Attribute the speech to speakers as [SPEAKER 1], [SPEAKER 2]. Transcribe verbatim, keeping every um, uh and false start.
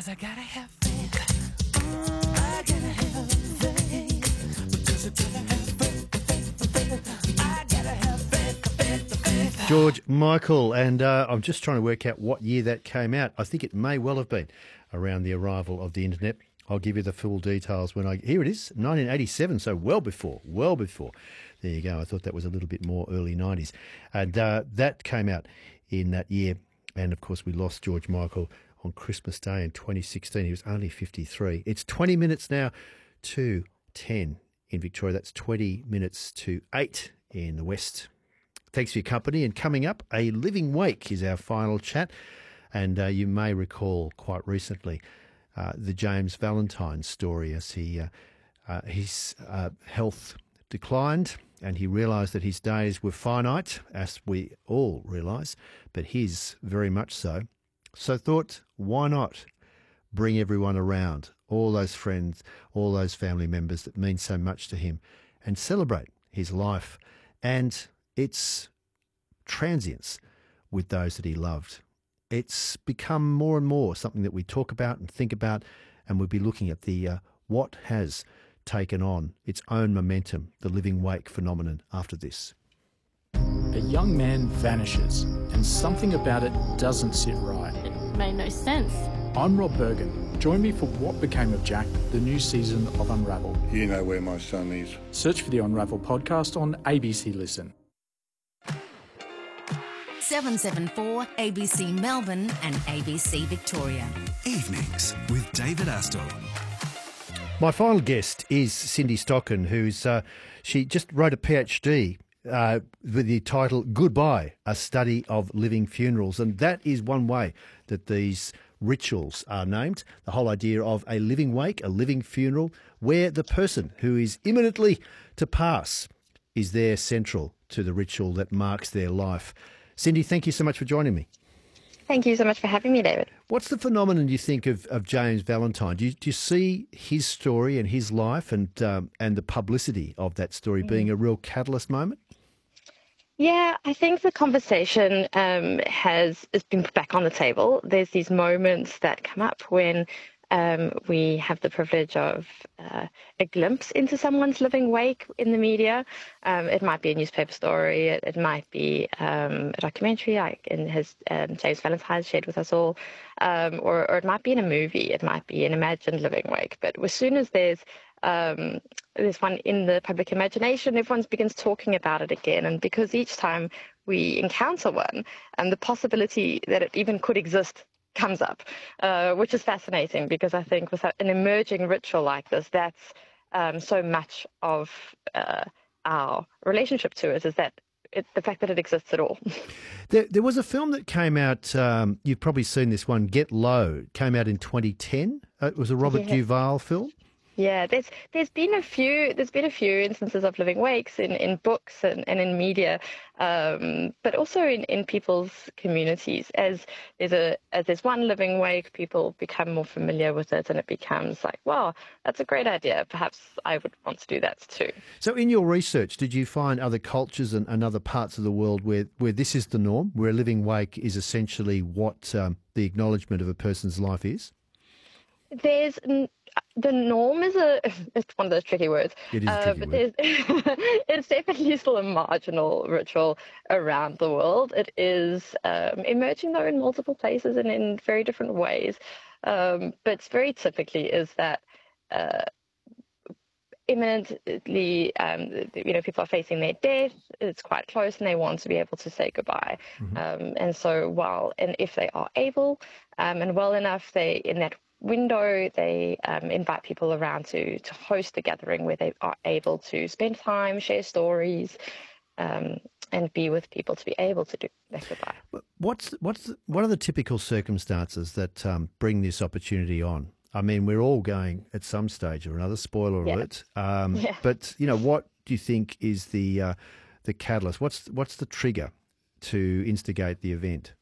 [SPEAKER 1] 'Cause I gotta have faith. I gotta have faith. Because I gotta have faith. I gotta have faith, faith, faith.
[SPEAKER 2] George Michael, and uh, I'm just trying to work out what year that came out. I think it may well have been around the arrival of the internet. I'll give you the full details when I... Here it is, nineteen eighty-seven, so well before, well before. There you go. I thought that was a little bit more early nineties. And uh, that came out in that year. And, of course, we lost George Michael on Christmas Day in twenty sixteen. He was only fifty-three. It's twenty minutes now to ten in Victoria. That's twenty minutes to eight in the West. Thanks for your company. And coming up, A Living Wake is our final chat. And uh, you may recall quite recently uh, the James Valentine story as he uh, uh, his uh, health declined and he realised that his days were finite, as we all realise, but his very much so. So thought, why not bring everyone around, all those friends, all those family members that mean so much to him, and celebrate his life and its transience with those that he loved. It's become more and more something that we talk about and think about, and we'll be looking at the uh, what has taken on its own momentum, the living wake phenomenon, after this.
[SPEAKER 3] A young man vanishes, and something about it doesn't sit right.
[SPEAKER 4] It made no sense.
[SPEAKER 3] I'm Rob Bergen. Join me for What Became of Jack, the new season of Unravel.
[SPEAKER 5] You know where my son is.
[SPEAKER 3] Search for the Unravel podcast on A B C Listen.
[SPEAKER 6] seven seven four A B C Melbourne and A B C Victoria.
[SPEAKER 7] Evenings with David Astor.
[SPEAKER 2] My final guest is Cindy Stocken, who's uh, she just wrote a PhD uh, with the title Goodbye, a Study of Living Funerals. And that is one way that these rituals are named, the whole idea of a living wake, a living funeral, where the person who is imminently to pass is there central to the ritual that marks their life. Cindy, thank you so much for joining me.
[SPEAKER 8] Thank you so much for having me, David.
[SPEAKER 2] What's the phenomenon you think of, of James Valentine? Do you, do you see his story and his life and um, and the publicity of that story mm. being a real catalyst moment?
[SPEAKER 8] Yeah, I think the conversation um, has, has been put back on the table. There's these moments that come up when Um, we have the privilege of uh, a glimpse into someone's living wake in the media. Um, it might be a newspaper story. It, it might be um, a documentary, like in his um, James Valentine shared with us all, um, or, or it might be in a movie. It might be an imagined living wake. But as soon as there's um, there's one in the public imagination, everyone begins talking about it again. And because each time we encounter one, and the possibility that it even could exist comes up, uh, which is fascinating because I think with an emerging ritual like this, that's um, so much of uh, our relationship to it is that it, the fact that it exists at all.
[SPEAKER 2] There, there was a film that came out, um, you've probably seen this one, Get Low, it came out in twenty ten. Uh, it was a Robert
[SPEAKER 8] Yeah.
[SPEAKER 2] Duvall film.
[SPEAKER 8] Yeah, there's there's been a few there's been a few instances of living wakes in, in books and, and in media, um, but also in, in people's communities. As there's a as there's one living wake, people become more familiar with it, and it becomes like, wow, that's a great idea. Perhaps I would want to do that too.
[SPEAKER 2] So, in your research, did you find other cultures and, and other parts of the world where where this is the norm, where a living wake is essentially what um, the acknowledgement of a person's life is?
[SPEAKER 8] There's the norm is a it's one of those tricky words.
[SPEAKER 2] It is a
[SPEAKER 8] uh,
[SPEAKER 2] tricky
[SPEAKER 8] but
[SPEAKER 2] word.
[SPEAKER 8] It's definitely still a marginal ritual around the world. It is um, emerging though in multiple places and in very different ways. Um, but it's very typically is that uh, imminently, um, you know, people are facing their death. It's quite close, and they want to be able to say goodbye. Mm-hmm. Um, and so, while and if they are able um, and well enough, they in that window, they um, invite people around to to host a gathering where they are able to spend time, share stories, um, and be with people to be able to do that goodbye.
[SPEAKER 2] What's what's what are the typical circumstances that um, bring this opportunity on? I mean, we're all going at some stage or another. Spoiler
[SPEAKER 8] Yeah.
[SPEAKER 2] alert. Um,
[SPEAKER 8] Yeah.
[SPEAKER 2] But you know, what do you think is the uh, the catalyst? What's what's the trigger to instigate the event?